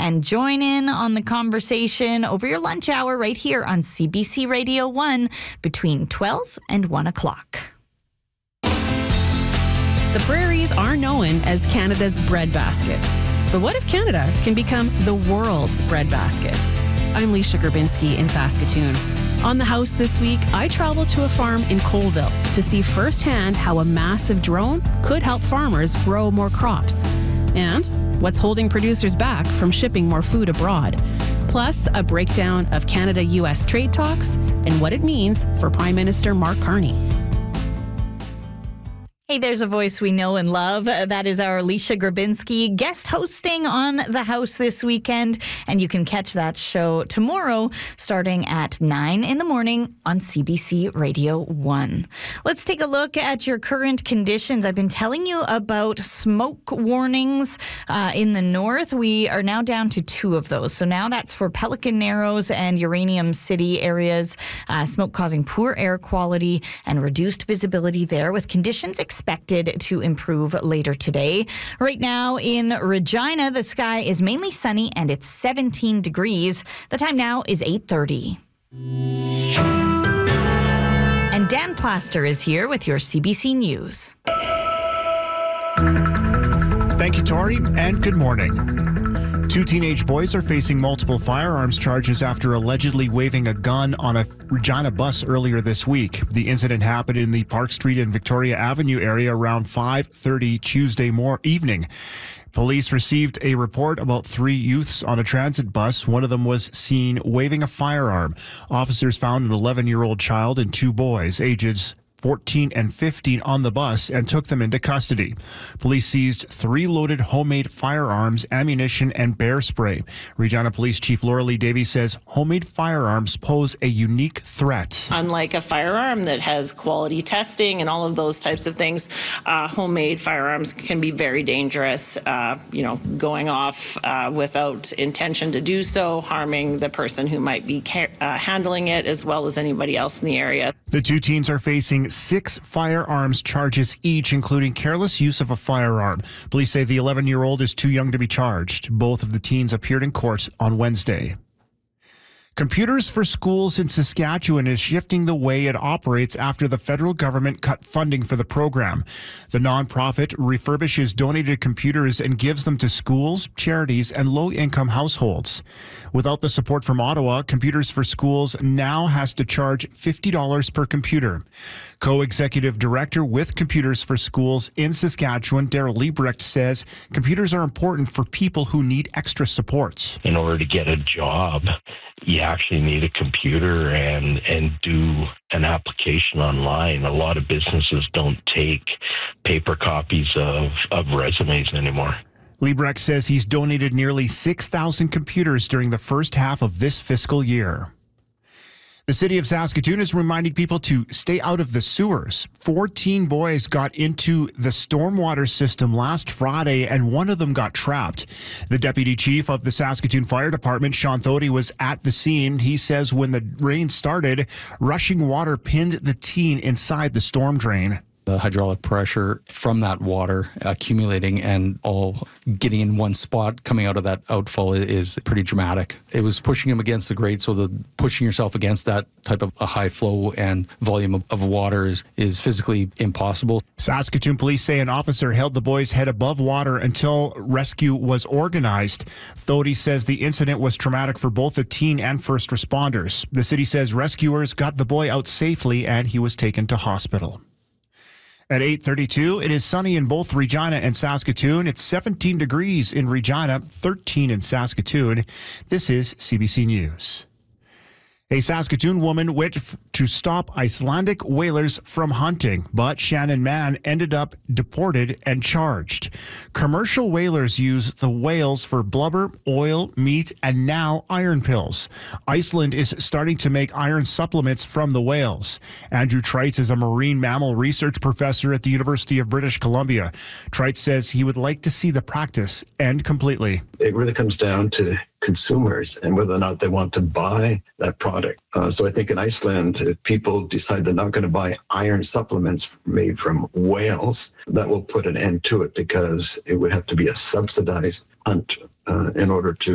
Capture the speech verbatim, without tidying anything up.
and join in on the conversation over your lunch hour right here on C B C Radio one between twelve and one o'clock. The prairies are known as Canada's breadbasket. But what if Canada can become the world's breadbasket? I'm Leisha Grabinski in Saskatoon. On The House this week, I traveled to a farm in Colville to see firsthand how a massive drone could help farmers grow more crops. And what's holding producers back from shipping more food abroad. Plus, a breakdown of Canada-U S trade talks and what it means for Prime Minister Mark Carney. Hey, there's a voice we know and love. That is our Leisha Grabinski, guest hosting on The House this weekend. And you can catch that show tomorrow starting at nine in the morning on C B C Radio one. Let's take a look at your current conditions. I've been telling you about smoke warnings uh, in the north. We are now down to two of those. So now that's for Pelican Narrows and Uranium City areas. Uh, smoke causing poor air quality and reduced visibility there, with conditions expected expected to improve later today. Right now in Regina, the sky is mainly sunny and it's seventeen degrees. The time now is eight thirty. And Dan Plaster is here with your C B C News. Thank you, Tori, and good morning. Two teenage boys are facing multiple firearms charges after allegedly waving a gun on a Regina bus earlier this week. The incident happened in the Park Street and Victoria Avenue area around five thirty Tuesday more evening. Police received a report about three youths on a transit bus. One of them was seen waving a firearm. Officers found an eleven-year-old child and two boys, ages fourteen and fifteen, on the bus and took them into custody. Police seized three loaded homemade firearms, ammunition, and bear spray. Regina Police Chief Laura Lee Davies says homemade firearms pose a unique threat. Unlike a firearm that has quality testing and all of those types of things, uh, homemade firearms can be very dangerous, uh, you know, going off uh, without intention to do so, harming the person who might be ca- uh, handling it as well as anybody else in the area. The two teens are facing six firearms charges each, including careless use of a firearm. Police say the eleven-year-old is too young to be charged. Both of the teens appeared in court on Wednesday. Computers for Schools in Saskatchewan is shifting the way it operates after the federal government cut funding for the program. The nonprofit refurbishes donated computers and gives them to schools, charities, and low-income households. Without the support from Ottawa, Computers for Schools now has to charge fifty dollars per computer. Co-executive director with Computers for Schools in Saskatchewan, Daryl Liebrecht, says computers are important for people who need extra supports. In order to get a job, you actually need a computer and, and do an application online. A lot of businesses don't take paper copies of, of resumes anymore. Liebrecht says he's donated nearly six thousand computers during the first half of this fiscal year. The city of Saskatoon is reminding people to stay out of the sewers. fourteen boys got into the stormwater system last Friday, and one of them got trapped. The deputy chief of the Saskatoon Fire Department, Sean Thody, was at the scene. He says when the rain started, rushing water pinned the teen inside the storm drain. The hydraulic pressure from that water accumulating and all getting in one spot coming out of that outfall is pretty dramatic. It was pushing him against the grate, so the pushing yourself against that type of a high flow and volume of, of water is, is physically impossible. Saskatoon police say an officer held the boy's head above water until rescue was organized. Thody says the incident was traumatic for both the teen and first responders. The city says rescuers got the boy out safely and he was taken to hospital. At eight thirty-two, it is sunny in both Regina and Saskatoon. It's seventeen degrees in Regina, thirteen in Saskatoon. This is C B C News. A Saskatoon woman went f- to stop Icelandic whalers from hunting, but Shannon Mann ended up deported and charged. Commercial whalers use the whales for blubber, oil, meat, and now iron pills. Iceland is starting to make iron supplements from the whales. Andrew Treitz is a marine mammal research professor at the University of British Columbia. Treitz says he would like to see the practice end completely. It really comes down to consumers and whether or not they want to buy that product. Uh, so I think in Iceland, if people decide they're not going to buy iron supplements made from whales, that will put an end to it because it would have to be a subsidized hunt uh, in order to